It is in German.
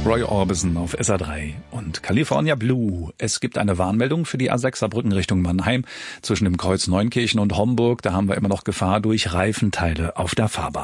Roy Orbison auf SR3 und California Blue. Es gibt eine Warnmeldung für die A6 Saarbrücken Richtung Mannheim zwischen dem Kreuz Neunkirchen und Homburg. Da haben wir immer noch Gefahr durch Reifenteile auf der Fahrbahn.